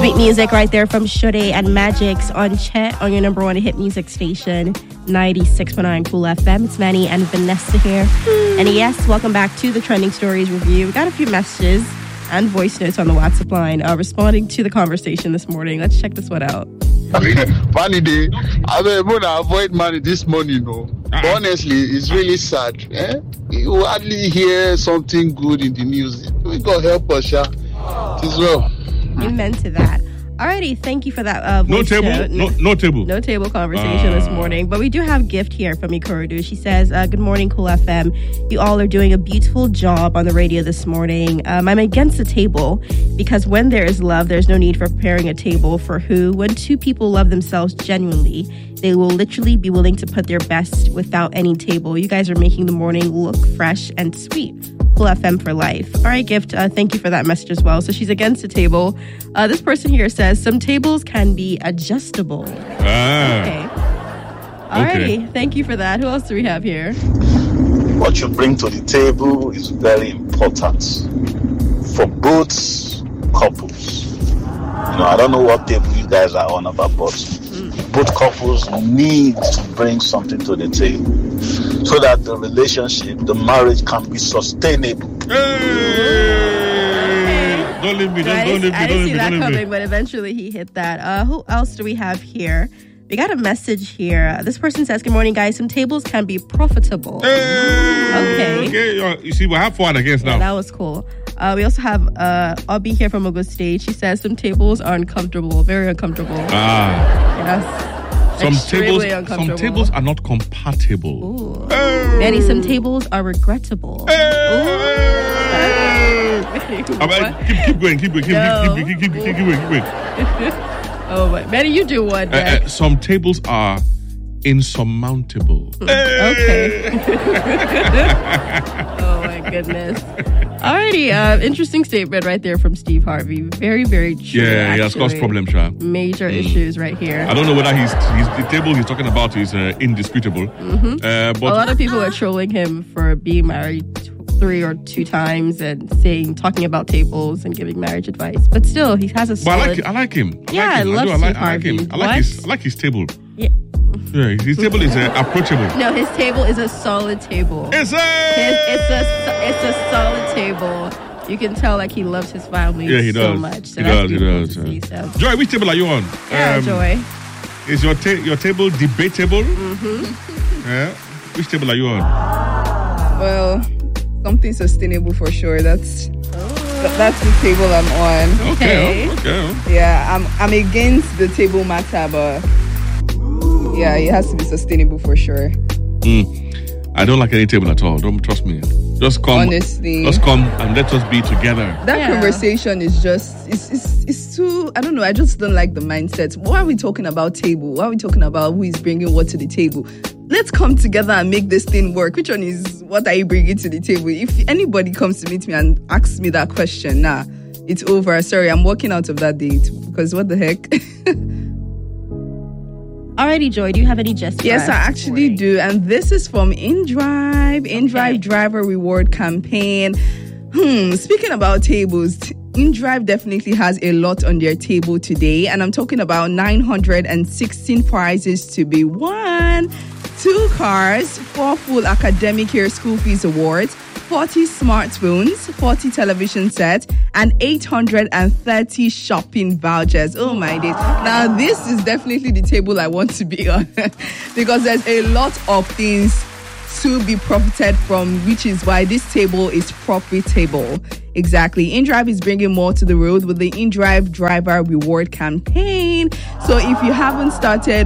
Sweet music right there from Shure and Magix on Chet on your number one hit music station, 96.9 Cool FM. It's Manny and Vanessa here. And yes, welcome back to the Trending Stories Review. We got a few messages and voice notes on the WhatsApp line responding to the conversation this morning. Let's check this one out. Funny day. I mean, I'm going to avoid money this morning, no. But honestly, it's really sad. You hardly hear something good in the news. We God help us, yeah. It is well. Amen to that. Alrighty, thank you for that voice note. No table. No table conversation this morning. But we do have a gift here from Ikorodu. She says, good morning, Cool FM. You all are doing a beautiful job on the radio this morning. I'm against the table because when there is love, there's no need for preparing a table for who. When two people love themselves genuinely, they will literally be willing to put their best without any table. You guys are making the morning look fresh and sweet. Cool FM for life. All right, Gift, thank you for that message as well. So she's against the table. This person here says some tables can be adjustable. Okay. Alrighty, thank you for that. Who else do we have here? What you bring to the table is very important for both couples. I don't know what table you guys are on about, but both couples need to bring something to the table so that the relationship, the marriage can be sustainable. Don't leave me. I didn't see that coming, but eventually he hit that. Who else do we have here? We got a message here. This person says, good morning, guys. Some tables can be profitable. Okay. You see, we have fun against now. That was cool. We also have Obi here from Ogo State. She says some tables are uncomfortable, very uncomfortable. Yes. Some tables are not compatible. Manny, some tables are regrettable. Keep going. Oh, but Manny, you do what? Some tables are insurmountable. Okay. Oh my goodness. Alrighty, interesting statement right there from Steve Harvey. Very, very true. Yeah, he has caused problems, Sha. Major issues right here. I don't know whether the table he's talking about is indisputable. But a lot of people are trolling him for being married 3 or 2 times and talking about tables and giving marriage advice. But still, he has a solid... But I like him. I love Steve Harvey. I like his table. Yeah. Yeah, his table is approachable. No, his table is a solid table. It's a solid table. You can tell he loves his family so much. So he does. Joy, which table are you on? Joy. Is your table debatable? Yeah. Which table are you on? Well, something sustainable for sure. That's the table I'm on. Okay. Yeah, I'm against the table matter, but yeah, it has to be sustainable for sure. I don't like any table at all. Don't trust me. Just come. Honestly. Just come and let us be together. That conversation is just, it's too, I don't know. I just don't like the mindset. Why are we talking about table? Why are we talking about who is bringing what to the table? Let's come together and make this thing work. Which one is, what are you bringing to the table? If anybody comes to meet me and asks me that question, it's over. Sorry, I'm walking out of that date because what the heck? Alrighty, Joy, do you have any gestures? Yes, I actually do. And this is from InDrive Driver Reward Campaign. Speaking about tables, InDrive definitely has a lot on their table today. And I'm talking about 916 prizes to be won. 2 cars, 4 full academic year school fees awards, 40 smartphones, 40 television sets, and 830 shopping vouchers. Oh my days. Now, this is definitely the table I want to be on because there's a lot of things to be profited from, which is why this table is profitable. Exactly. InDrive is bringing more to the road with the InDrive Driver Reward Campaign. So if you haven't started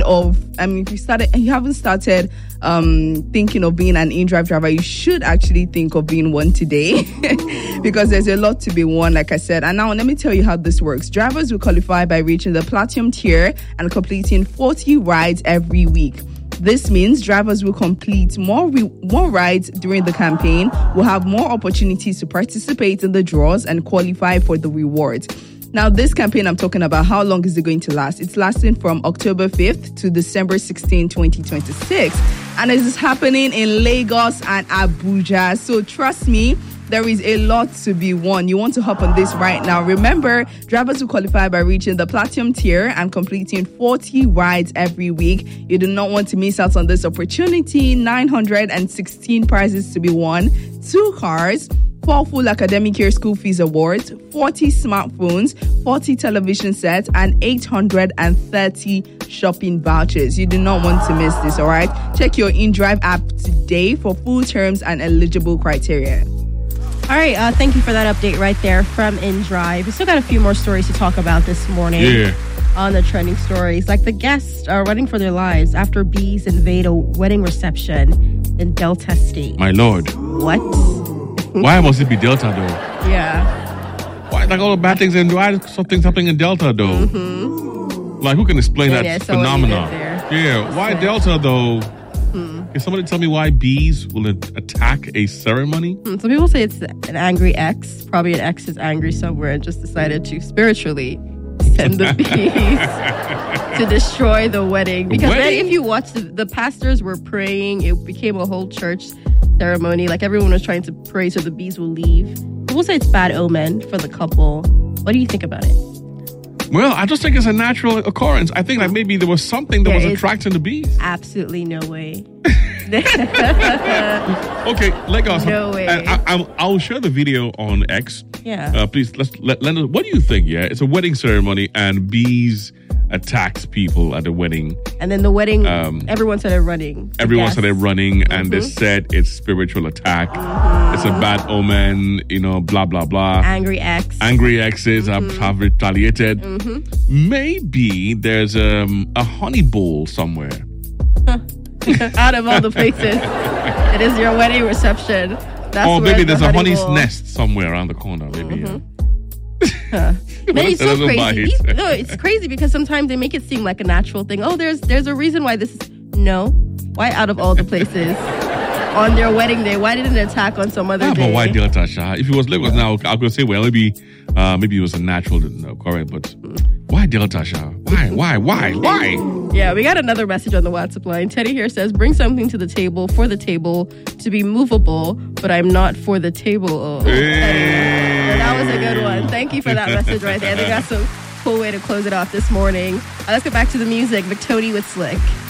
thinking of being an InDrive driver, you should actually think of being one today because there's a lot to be won, like I said. And now let me tell you how this works. Drivers will qualify by reaching the platinum tier and completing 40 rides every week. This means drivers will complete more rides during the campaign, will have more opportunities to participate in the draws and qualify for the rewards. Now, this campaign I'm talking about, how long is it going to last? It's lasting from October 5th to December 16, 2026. And it is happening in Lagos and Abuja. So trust me, There is a lot to be won. You want to hop on this right now. Remember, drivers who qualify by reaching the platinum tier and completing 40 rides every week. You do not want to miss out on this opportunity. 916 prizes to be won, 2 cars, 4 full academic year school fees awards, 40 smartphones, 40 television sets, and 830 shopping vouchers. You do not want to miss this, all right? Check your InDrive app today for full terms and eligible criteria. All right, thank you for that update right there from InDrive. We still got a few more stories to talk about this morning. Yeah. On the trending stories, like the guests are running for their lives after bees invade a wedding reception in Delta State. My lord. What? Why must it be Delta, though? Yeah. Why, like all the bad things, and why something in Delta, though? Like, who can explain that phenomenon? Yeah, why Delta, though? Can somebody tell me why bees will attack a ceremony? Some people say it's an angry ex. Probably an ex is angry somewhere and just decided to spiritually send the bees to destroy the wedding. Because then if you watch, the pastors were praying. It became a whole church ceremony. Like everyone was trying to pray so the bees will leave. People say it's bad omen for the couple. What do you think about it? Well, I just think it's a natural occurrence. I think that maybe there was something that was attracting the bees. Absolutely no way. Okay, Lagos. No way. I'll share the video on X. Yeah. Please, let us. What do you think? Yeah, it's a wedding ceremony and bees attacked people at the wedding. And then the wedding, everyone started running. Everyone started running, and they said it's spiritual attack. It's a bad omen, blah, blah, blah. Angry ex. Angry exes have retaliated. Maybe there's a honey bowl somewhere. Out of all the places, it is your wedding reception. That's or maybe there's a honey's bowl. nest somewhere around the corner. Maybe. Man, it's so crazy. Bite. No, it's crazy because sometimes they make it seem like a natural thing. Oh, there's a reason why this is... No. Why out of all the places on their wedding day? Why didn't it attack on some other day? But why Delta, Shah? If it was Lagos now, I could say, well, maybe it was a natural occurrence, but why Delta, Shah? Why? Yeah, we got another message on the WhatsApp line. Teddy here says, bring something to the table for the table to be movable, but I'm not for the table. Oh, hey. That was a good one. Thank you for that message right there. I think that's a cool way to close it off this morning. Let's get back to the music. Victoni with Slick.